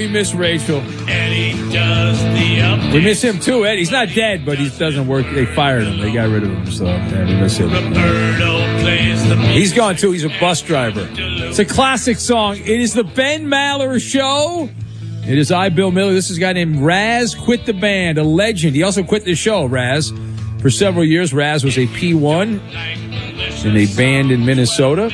we miss Rachel. Eddie does the update. We miss him too, Ed. He's not dead, but he doesn't work. They fired him. They got rid of him, so yeah, we miss him. Roberto plays the music. He's gone too. He's a bus driver. It's a classic song. It is the Ben Maller Show. It is I, Bill Miller. This is a guy named Raz quit the band, a legend. He also quit the show, Raz. For several years, Raz was a P1 in a band in Minnesota.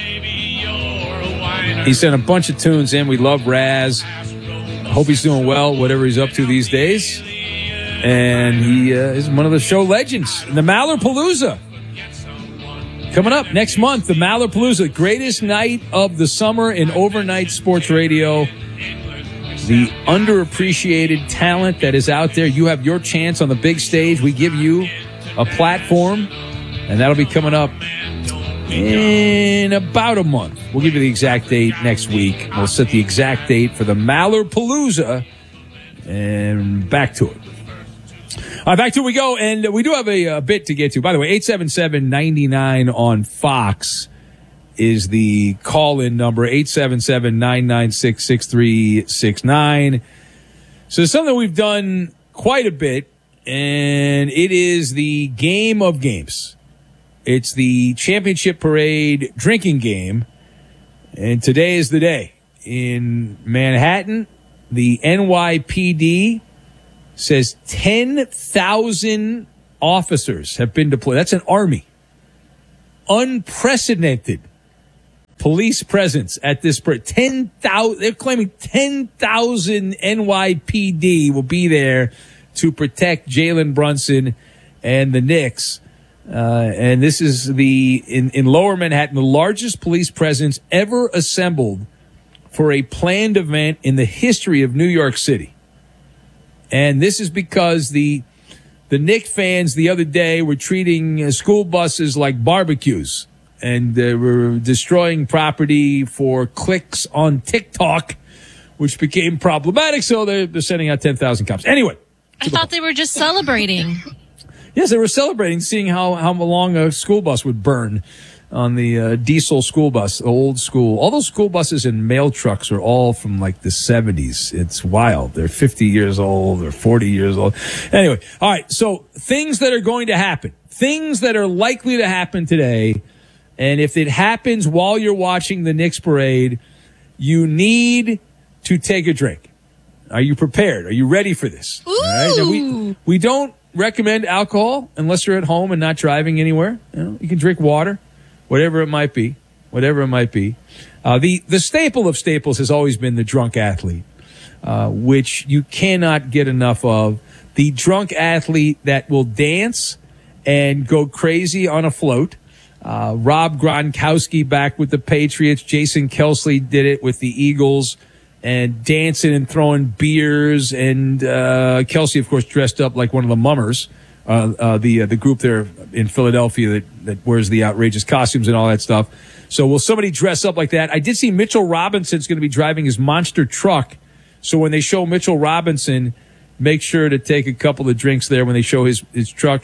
He sent a bunch of tunes in. We love Raz. Hope he's doing well, whatever he's up to these days. And he is one of the show legends. The Mallerpalooza. Coming up next month, the Mallerpalooza, greatest night of the summer in overnight sports radio. The underappreciated talent that is out there. You have your chance on the big stage. We give you a platform, and that'll be coming up in about a month. We'll give you the exact date next week. We'll set the exact date for the Mallerpalooza, and back to it. All right, back to it we go, and we do have a bit to get to. By the way, 877-99 on Fox is the call-in number, 877-996-6369. So it's something we've done quite a bit, and it is the game of games. It's the championship parade drinking game, and today is the day. In Manhattan, the NYPD says 10,000 officers have been deployed. That's an army. Unprecedented police presence at this parade. 10,000. They're claiming 10,000 NYPD will be there to protect Jalen Brunson and the Knicks. And this is in Lower Manhattan, the largest police presence ever assembled for a planned event in the history of New York City. And this is because the Knicks fans the other day were treating school buses like barbecues, and they were destroying property for clicks on TikTok, which became problematic. So they're sending out 10,000 cops. Anyway. I thought they were just celebrating. Yes, they were celebrating, seeing how long a school bus would burn on the diesel school bus, old school. All those school buses and mail trucks are all from like the 70s. It's wild. They're 50 years old or 40 years old. Anyway, all right, so things that are going to happen, things that are likely to happen today, and if it happens while you're watching the Knicks parade, you need to take a drink. Are you prepared? Are you ready for this? Ooh. All right? Now, we don't recommend alcohol unless you're at home and not driving anywhere. You can drink water, whatever it might be. The staple of staples has always been the drunk athlete, which you cannot get enough of. The drunk athlete that will dance and go crazy on a float. Rob Gronkowski back with the Patriots. Jason Kelce did it with the Eagles, and dancing and throwing beers. And Kelce, of course, dressed up like one of the mummers, the group there in Philadelphia that wears the outrageous costumes and all that stuff. So will somebody dress up like that? I did see Mitchell Robinson's going to be driving his monster truck. So when they show Mitchell Robinson, make sure to take a couple of drinks there when they show his truck.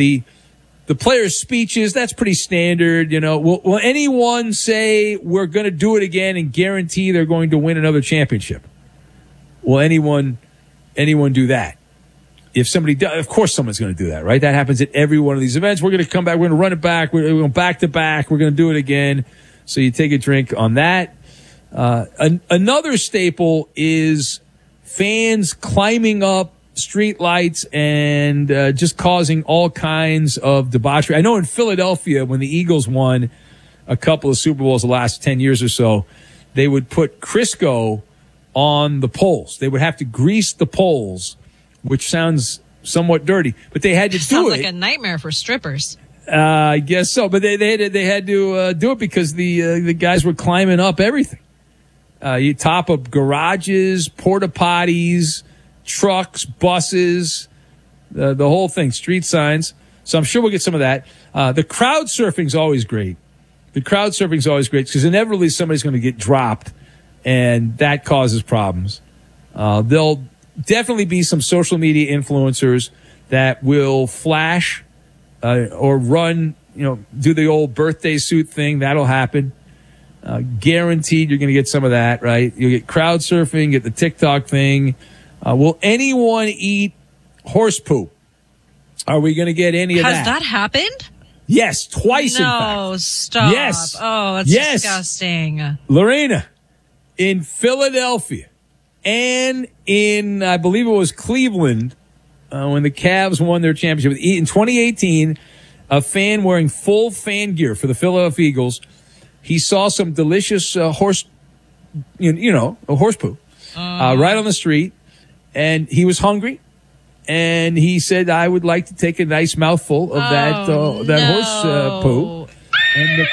The players' speeches, that's pretty standard. Will anyone say we're going to do it again and guarantee they're going to win another championship? Will anyone do that? If somebody does, of course someone's going to do that, right? That happens at every one of these events. We're going to come back. We're going to run it back. We're going back to back. We're going to do it again. So you take a drink on that. Another staple is fans climbing up street lights and just causing all kinds of debauchery. I know in Philadelphia, when the Eagles won a couple of Super Bowls the last 10 years or so, they would put Crisco on the poles. They would have to grease the poles, which sounds somewhat dirty, but they had to do it. Sounds like a nightmare for strippers. I guess so, but they had to do it because the guys were climbing up everything. You top up garages, porta potties, trucks, buses, the whole thing, street signs. So I'm sure we'll get some of that. The crowd surfing is always great. Because inevitably somebody's going to get dropped, and that causes problems. There'll definitely be some social media influencers that will flash or run, do the old birthday suit thing. That'll happen. Guaranteed you're going to get some of that, right? You'll get crowd surfing, get the TikTok thing. Will anyone eat horse poop? Are we going to get any of that? Has that happened? Yes, twice in fact. No, stop. Yes. Oh, that's disgusting. Lorena, in Philadelphia and in, I believe it was Cleveland, when the Cavs won their championship. In 2018, a fan wearing full fan gear for the Philadelphia Eagles, he saw some delicious horse, a horse poop right on the street, and he was hungry. And he said, I would like to take a nice mouthful of that horse poo. And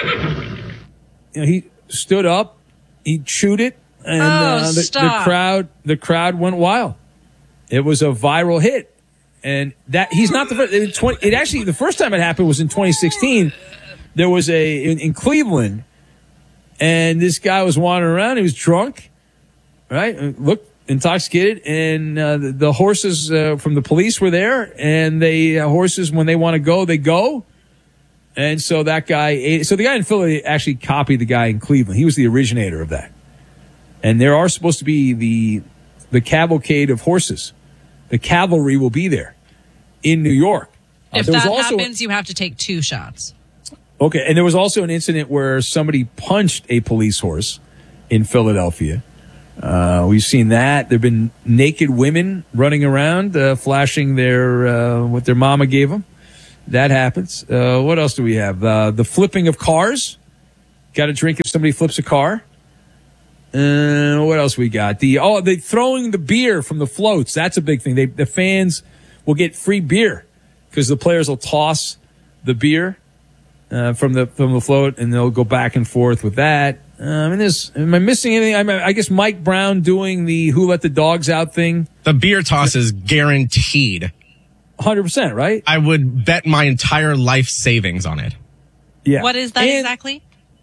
he stood up, he chewed it, and the crowd went wild. It was a viral hit. And that he's not the first. The first time it happened was in 2016. There was in Cleveland, and this guy was wandering around. He was drunk, right? Looked intoxicated, and the horses from the police were there, and horses, when they want to go, they go. And so that guy ate. So the guy in Philly actually copied the guy in Cleveland. He was the originator of that. And there are supposed to be the cavalcade of horses. The cavalry will be there in New York. If that happens, you have to take 2 shots. Okay, and there was also an incident where somebody punched a police horse in Philadelphia. We've seen that. There have been naked women running around, flashing what their mama gave them. That happens. What else do we have? The flipping of cars. Got to drink if somebody flips a car. What else we got? The throwing the beer from the floats. That's a big thing. The fans will get free beer because the players will toss the beer from the float, and they'll go back and forth with that. Am I missing anything? I guess Mike Brown doing the "Who Let the Dogs Out" thing. The beer toss is guaranteed. 100%, right? I would bet my entire life savings on it. Yeah. What is that exactly?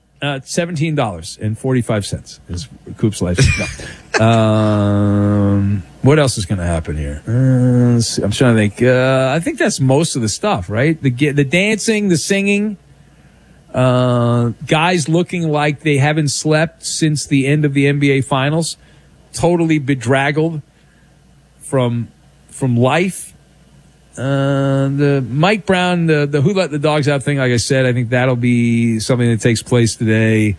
$17.45 is Coop's life. What else is going to happen here? I'm trying to think. I think that's most of the stuff, right? The dancing, the singing, guys looking like they haven't slept since the end of the NBA Finals, totally bedraggled from life. The Mike Brown, the "Who Let the Dogs Out" thing, like I said, I think that'll be something that takes place today.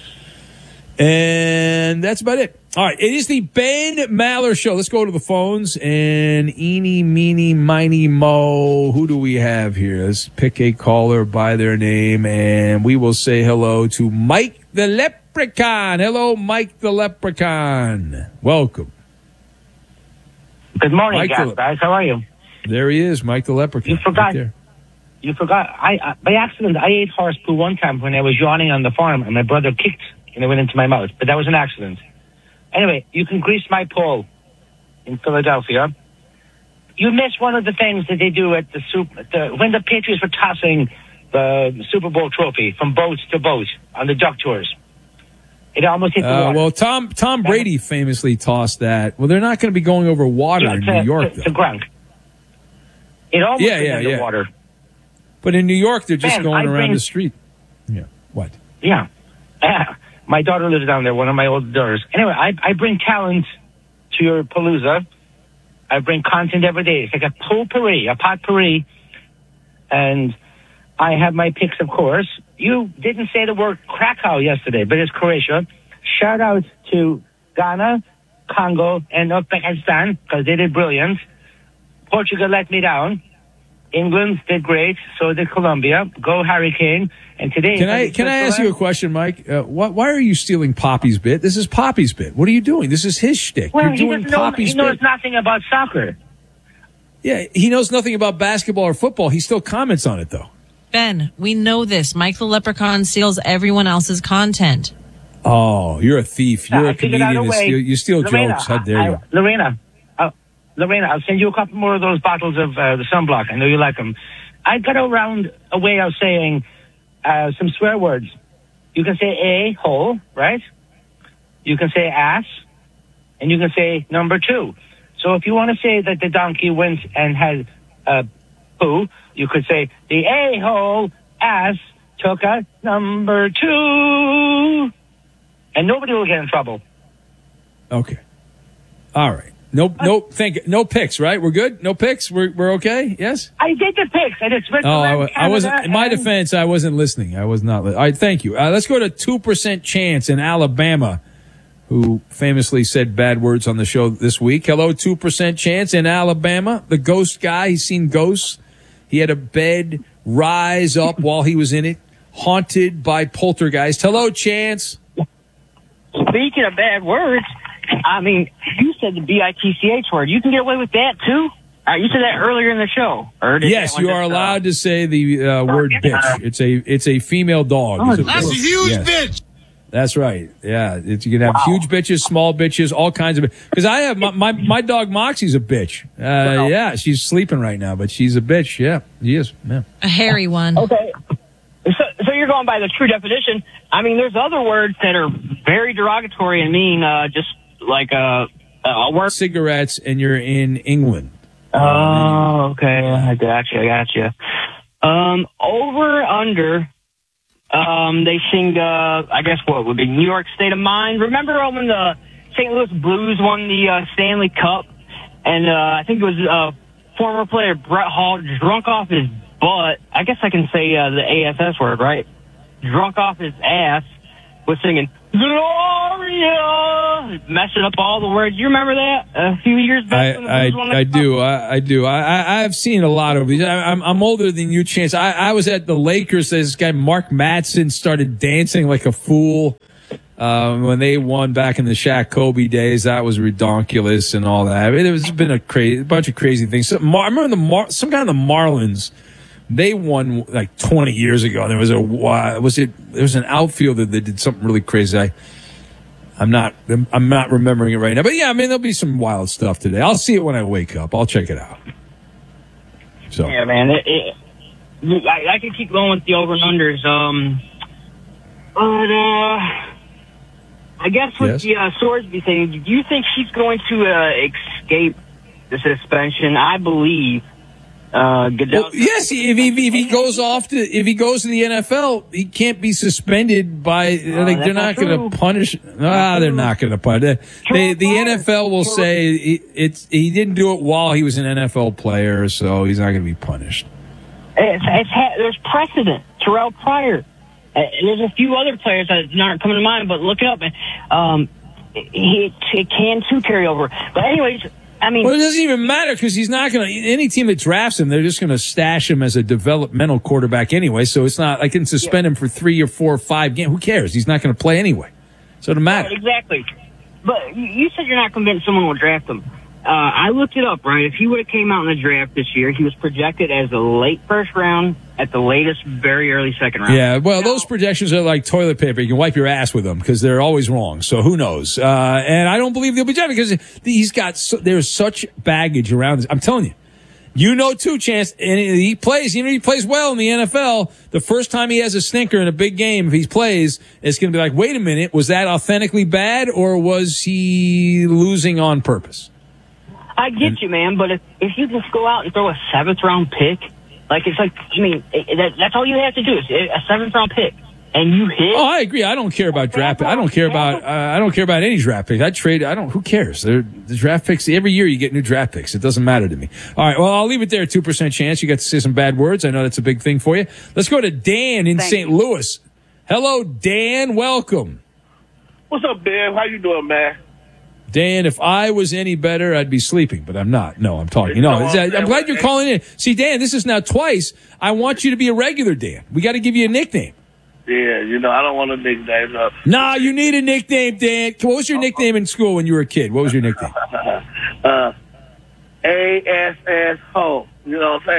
And that's about it. All right, it is the Ben Maller Show. Let's go to the phones. And eeny, meeny, miny, mo. Who do we have here? Let's pick a caller by their name, and we will say hello to Mike the Leprechaun. Hello, Mike the Leprechaun. Welcome. Good morning, guys. How are you? There he is, Mike the Leprechaun. You forgot. Right there. You forgot. By accident, I ate horse poo one time when I was yawning on the farm, and my brother kicked, and it went into my mouth. But that was an accident. Anyway, you can grease my pole in Philadelphia. You missed one of the things that they do at when the Patriots were tossing the Super Bowl trophy from boat to boat on the duck tours. It almost hit the water. Well, Tom Brady famously tossed that. Well, they're not going to be going over water in New York, though. To Gronk. It almost hit underwater. But in New York, they're just going around the street. Yeah. What? Yeah. My daughter lives down there, one of my old daughters. Anyway, I bring talent to your palooza. I bring content every day. It's like a potpourri. And I have my picks, of course. You didn't say the word Krakow yesterday, but it's Croatia. Shout out to Ghana, Congo, and Uzbekistan, because they did brilliant. Portugal let me down. England did great. So did Colombia. Go Hurricane. And today, can I ask you a question, Mike? Why are you stealing Poppy's bit? This is Poppy's bit. What are you doing? This is his shtick. Well, You're doing Poppy's he knows bit. nothing about soccer. Yeah, he knows nothing about basketball or football. He still comments on it, though. Ben, we know this. Mike the Leprechaun steals everyone else's content. Oh, you're a thief. You're a comedian. You steal jokes. How dare you? Lorena, I'll send you a couple more of those bottles of the sunblock. I know you like them. I got around a way of saying some swear words. You can say a-hole, right? You can say ass, and you can say number 2. So if you want to say that the donkey went and had poo, you could say the a-hole ass took a number 2. And nobody will get in trouble. Okay. All right. No picks, right? We're good? No picks? We're okay? Yes? I did the picks. I just I wasn't, in my defense, I wasn't listening. I was not listening. All right, thank you. Let's go to 2% Chance in Alabama, who famously said bad words on the show this week. Hello, 2% Chance in Alabama. The ghost guy, he's seen ghosts. He had a bed rise up while he was in it, haunted by poltergeist. Hello, Chance. Speaking of bad words, I mean, you said the BITCH word. You can get away with that, too? You said that earlier in the show. Yes, you are allowed to say the word bitch. It's a female dog. That's a huge bitch. That's right. Yeah, you can have huge bitches, small bitches, all kinds of. Because I have my dog Moxie's a bitch. Yeah, she's sleeping right now, but she's a bitch. Yeah, she is. Yeah. A hairy one. Okay. So you're going by the true definition. I mean, there's other words that are very derogatory and mean, just like a word. Cigarettes, and you're in England. Oh, okay. I got you. Over, under, they sing, I guess what would be New York State of Mind. Remember when the St. Louis Blues won the Stanley Cup? And I think it was former player Brett Hall drunk off his butt. I guess I can say the ASS word, right? Drunk off his ass was singing Gloria, messing up all the words. You remember that a few years back? I do. I've seen a lot of these. I'm older than you, Chance. I was at the Lakers. This guy Mark Madsen started dancing like a fool when they won back in the Shaq Kobe days. That was redonkulous and all that. I mean, there's been a bunch of crazy things. I remember some guy in the Marlins. They won like 20 years ago. There was there was an outfielder that did something really crazy. I'm not remembering it right now. But yeah, I mean, there'll be some wild stuff today. I'll see it when I wake up. I'll check it out. So yeah, man, I can keep going with the over and unders. But I guess with the Swordsby thing, do you think she's going to escape the suspension? I believe. Well, yes, if he goes if he goes to the NFL, he can't be suspended by. They're not going to punish. They're not going to punish. The NFL will say he didn't do it while he was an NFL player, so he's not going to be punished. There's precedent. Terrell Pryor. There's a few other players that aren't coming to mind, but look it up. It can too carry over. But anyways. I mean, well, it doesn't even matter because he's not going to. Any team that drafts him, they're just going to stash him as a developmental quarterback anyway. So it's not. I can suspend him for 3 or 4 or 5 games. Who cares? He's not going to play anyway. So it doesn't matter. Right, exactly. But you said you're not convinced someone will draft him. I looked it up, right? If he would have came out in the draft this year, he was projected as a late first round, at the latest, very early second round. Yeah, well, those projections are like toilet paper. You can wipe your ass with them because they're always wrong. So who knows? And I don't believe they'll be drafted because there's such baggage around this. I'm telling you. You know, too, Chance, and he plays well in the NFL. The first time he has a stinker in a big game, if he plays, it's going to be like, wait a minute, was that authentically bad or was he losing on purpose? I get you, man, but if you just go out and throw a 7th round pick, that's all you have to do is a 7th round pick, and you hit. Oh, I agree. I don't care about draft picks. I don't care about any draft picks. Who cares? The draft picks, every year you get new draft picks. It doesn't matter to me. All right, well, I'll leave it there. 2% chance. You got to say some bad words. I know that's a big thing for you. Let's go to Dan in St. Louis. Hello, Dan. Welcome. What's up, Dan? How you doing, man? Dan, if I was any better, I'd be sleeping, but I'm not. No, I'm talking. I'm glad you're calling in. See, Dan, this is now twice. I want you to be a regular Dan. We got to give you a nickname. Yeah, I don't want a nickname. Nah, you need a nickname, Dan. What was your nickname in school when you were a kid? What was your nickname? ASS Ho. You know what I'm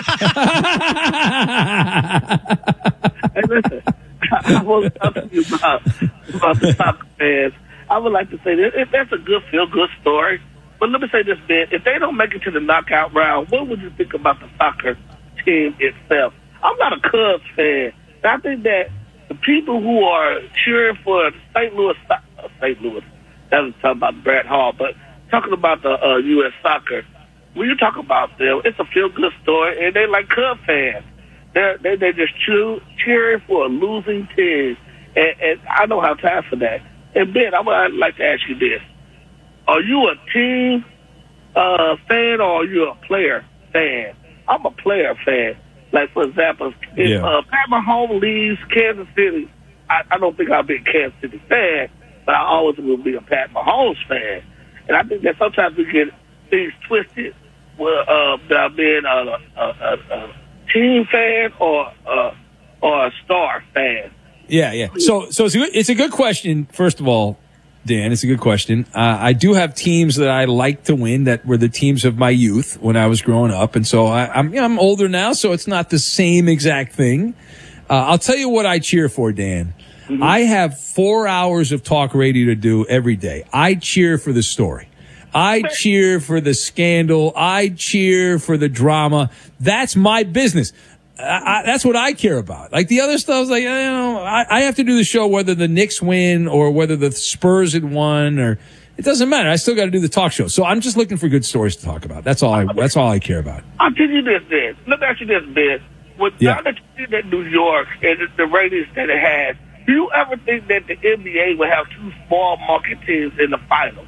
saying? Hey, listen, I was talking to you about the soccer fans. I would like to say this. If that's a good feel-good story, but let me say this, Ben. If they don't make it to the knockout round, what would you think about the soccer team itself? I'm not a Cubs fan. I think that the people who are cheering for St. Louis, that was talking about Brett Hall, but talking about the U.S. soccer, when you talk about them, it's a feel-good story, and they like Cub fans. They just cheering for a losing team, and I don't have time for that. And Ben, I'd like to ask you this: are you a team fan or are you a player fan? I'm a player fan. Like, for example, if Pat Mahomes leaves Kansas City, I don't think I'll be a Kansas City fan, but I always will be a Pat Mahomes fan. And I think that sometimes we get things twisted about being a team fan or a star fan. Yeah. So it's a good question. First of all, Dan, it's a good question. I do have teams that I like to win that were the teams of my youth when I was growing up, and so I'm older now, so it's not the same exact thing. I'll tell you what I cheer for, Dan. Mm-hmm. I have 4 hours of talk radio to do every day. I cheer for the story. I cheer for the scandal. I cheer for the drama. That's my business. That's what I care about. Like the other stuff is like, I have to do the show whether the Knicks win or whether the Spurs had won, or it doesn't matter. I still got to do the talk show. So I'm just looking for good stories to talk about. That's all I care about. I'll tell you this, Ben. Let me ask you this, Ben. Now that you see that New York and the ratings that it has, do you ever think that the NBA will have two small market teams in the finals?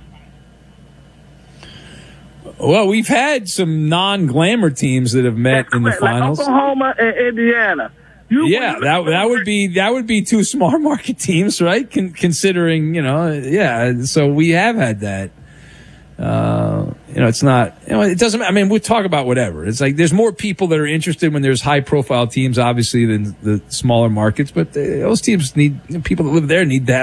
Well, we've had some non-glamour teams that have met in the finals, like Oklahoma and Indiana. That would be two small market teams, right? Considering, so we have had that. It's not, it doesn't. I mean, we talk about whatever. It's like there's more people that are interested when there's high-profile teams, obviously, than the smaller markets. But those teams need people that live there need to have